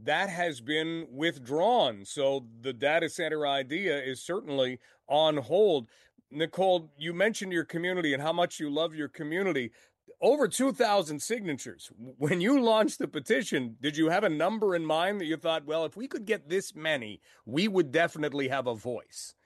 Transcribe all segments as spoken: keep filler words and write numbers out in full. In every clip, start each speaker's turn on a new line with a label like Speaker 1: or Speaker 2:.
Speaker 1: that has been withdrawn. So the data center idea is certainly on hold. Nicole, you mentioned your community and how much you love your community. Over two thousand signatures. When you launched the petition, did you have a number in mind that you thought, well, if we could get this many, we would definitely have a voice?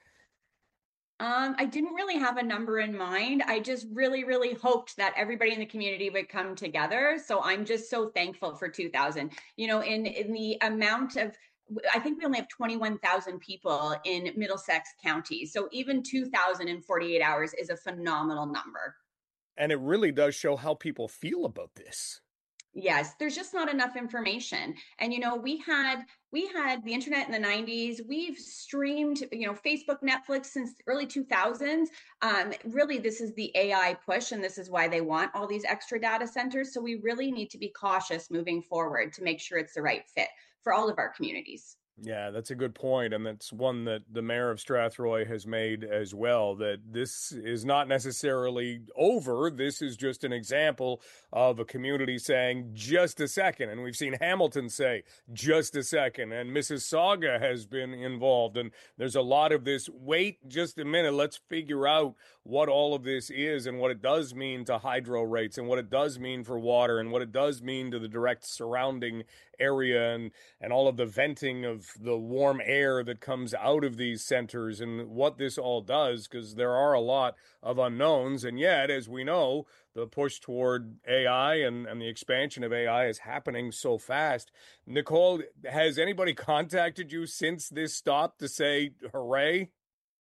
Speaker 2: Um, I didn't really have a number in mind. I just really, really hoped that everybody in the community would come together. So I'm just so thankful for two thousand. You know, in, in the amount of, I think we only have twenty-one thousand people in Middlesex County. So even two thousand in forty-eight hours is a phenomenal number.
Speaker 1: And it really does show how people feel about this.
Speaker 2: Yes, there's just not enough information. And, you know, we had we had the internet in the nineties. We've streamed, you know, Facebook, Netflix since the early two thousands. Um, really, this is the A I push, and this is why they want all these extra data centers. So we really need to be cautious moving forward to make sure it's the right fit for all of our communities.
Speaker 1: Yeah, that's a good point, and that's one that the mayor of Strathroy has made as well, that this is not necessarily over. This is just an example of a community saying, just a second, and we've seen Hamilton say, just a second, and Mississauga has been involved, and there's a lot of this, wait just a minute, let's figure out what all of this is and what it does mean to hydro rates and what it does mean for water and what it does mean to the direct surrounding area and, and all of the venting of the warm air that comes out of these centers and what this all does, because there are a lot of unknowns. And yet, as we know, the push toward A I and, and the expansion of A I is happening so fast. Nicole, has anybody contacted you since this stopped to say hooray?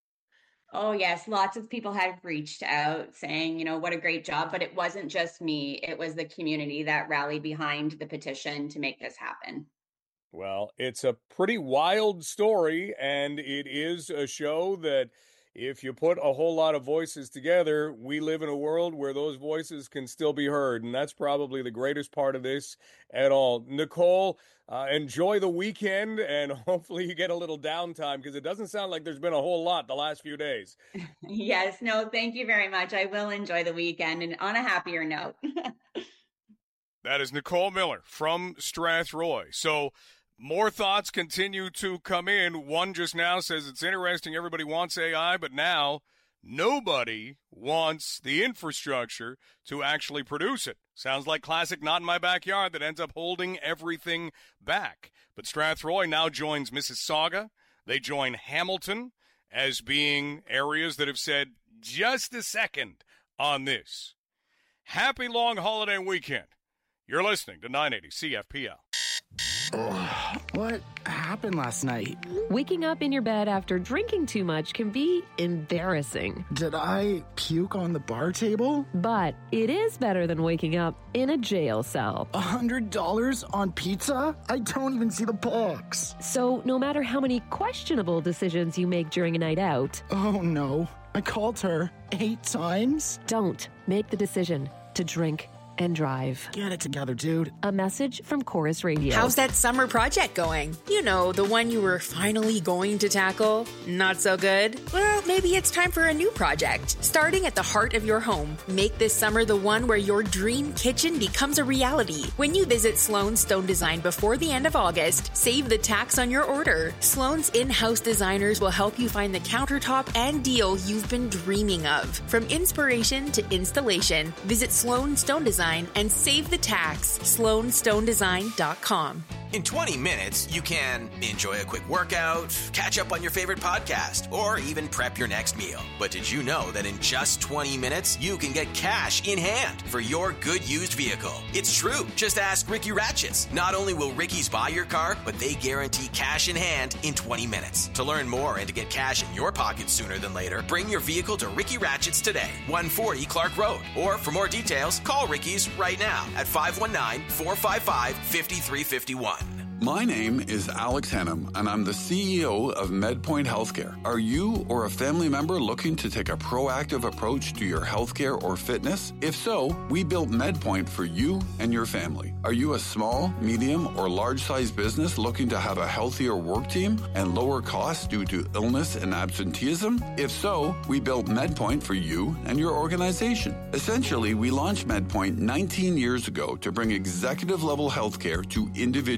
Speaker 2: Oh, yes. Lots of people have reached out saying, you know, what a great job. But it wasn't just me. It was the community that rallied behind the petition to make this happen.
Speaker 1: Well, it's a pretty wild story, and it is a show that if you put a whole lot of voices together, we live in a world where those voices can still be heard, and that's probably the greatest part of this at all. Nicole, uh, enjoy the weekend, and hopefully you get a little downtime, because it doesn't sound like there's been a whole lot the last few days.
Speaker 2: Yes, no, thank you very much. I will enjoy the weekend, and on a happier note.
Speaker 1: That is Nicole Miller from Strathroy. So more thoughts continue to come in. One just now says it's interesting, everybody wants A I, but now nobody wants the infrastructure to actually produce it. Sounds like classic not in my backyard that ends up holding everything back. But Strathroy now joins Mississauga. They join Hamilton as being areas that have said just a second on this. Happy long holiday weekend. You're listening to nine eighty C F P L.
Speaker 3: Oh, what happened last night?
Speaker 4: Waking up in your bed after drinking too much can be embarrassing.
Speaker 3: Did I puke on the bar table?
Speaker 4: But it is better than waking up in a jail cell.
Speaker 3: A hundred dollars on pizza? I don't even see the box.
Speaker 4: So no matter how many questionable decisions you make during a night out...
Speaker 3: Oh no, I called her eight times?
Speaker 4: Don't make the decision to drink and drive.
Speaker 3: Get it together, dude.
Speaker 4: A message from Chorus Radio.
Speaker 5: How's that summer project going? You know, the one you were finally going to tackle? Not so good? Well, maybe it's time for a new project. Starting at the heart of your home, make this summer the one where your dream kitchen becomes a reality. When you visit Sloan Stone Design before the end of August, save the tax on your order. Sloan's in-house designers will help you find the countertop and deal you've been dreaming of. From inspiration to installation, visit Sloan Stone Design and save the tax. sloan stone design dot com.
Speaker 6: In twenty minutes, you can enjoy a quick workout, catch up on your favorite podcast, or even prep your next meal. But did you know that in just twenty minutes, you can get cash in hand for your good used vehicle? It's true. Just ask Ricky Ratchets. Not only will Ricky's buy your car, but they guarantee cash in hand in twenty minutes. To learn more and to get cash in your pocket sooner than later, bring your vehicle to Ricky Ratchets today, one forty Clark Road. Or for more details, call Ricky's right now at five one nine, four five five, five three five one.
Speaker 7: My name is Alex Hennum, and I'm the C E O of MedPoint Healthcare. Are you or a family member looking to take a proactive approach to your healthcare or fitness? If so, we built MedPoint for you and your family. Are you a small, medium, or large-sized business looking to have a healthier work team and lower costs due to illness and absenteeism? If so, we built MedPoint for you and your organization. Essentially, we launched MedPoint nineteen years ago to bring executive-level healthcare to individuals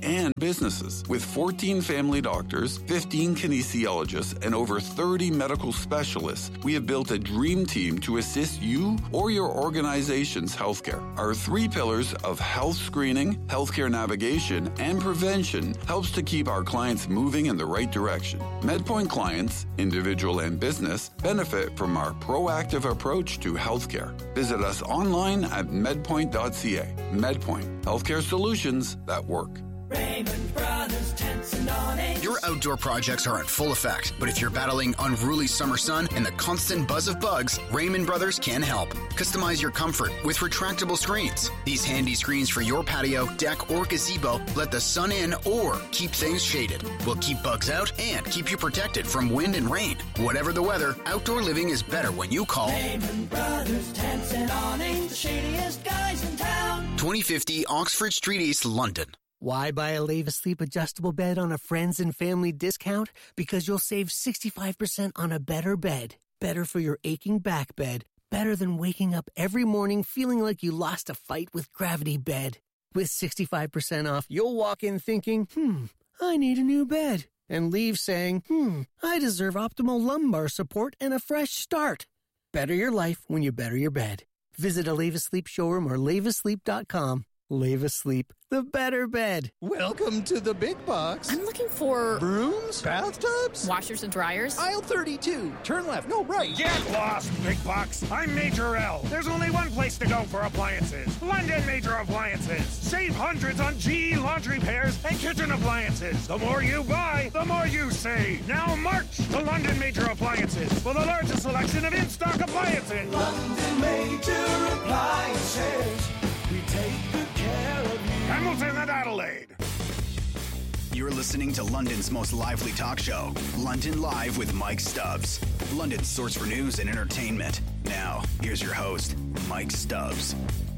Speaker 7: and businesses. With fourteen family doctors, fifteen kinesiologists, and over thirty medical specialists, we have built a dream team to assist you or your organization's healthcare. Our three pillars of health screening, healthcare navigation, and prevention helps to keep our clients moving in the right direction. MedPoint clients, individual and business, benefit from our proactive approach to healthcare. Visit us online at medpoint dot c a. MedPoint, healthcare solutions that work.
Speaker 8: Raymond Brothers Tents and Awnings. Your outdoor projects are in full effect, but if you're battling unruly summer sun and the constant buzz of bugs, Raymond Brothers can help. Customize your comfort with retractable screens. These handy screens for your patio, deck, or gazebo let the sun in or keep things shaded. Will keep bugs out and keep you protected from wind and rain. Whatever the weather, outdoor living is better when you call Raymond Brothers Tents and Awnings, the shadiest guys in town. twenty fifty Oxford Street East, London.
Speaker 9: Why buy a Leva Sleep adjustable bed on a friends and family discount? Because you'll save sixty-five percent on a better bed. Better for your aching back bed. Better than waking up every morning feeling like you lost a fight with Gravity Bed. With sixty-five percent off, you'll walk in thinking, hmm, I need a new bed. And leave saying, hmm, I deserve optimal lumbar support and a fresh start. Better your life when you better your bed. Visit a Leva Sleep showroom or leva sleep dot com. Leva Sleep, the better bed.
Speaker 10: Welcome to the big box.
Speaker 11: I'm looking for...
Speaker 10: brooms? Bathtubs?
Speaker 11: Washers and dryers?
Speaker 10: Aisle thirty-two. Turn left. No, right.
Speaker 12: Get lost, big box. I'm Major L. There's only one place to go for appliances. London Major Appliances. Save hundreds on G E laundry pairs and kitchen appliances. The more you buy, the more you save. Now march to London Major Appliances for the largest selection of in-stock appliances.
Speaker 8: London Major Appliances. We take good care of you.
Speaker 12: Hamilton and Adelaide.
Speaker 13: You're listening to London's most lively talk show, London Live with Mike Stubbs. London's source for news and entertainment. Now, here's your host, Mike Stubbs.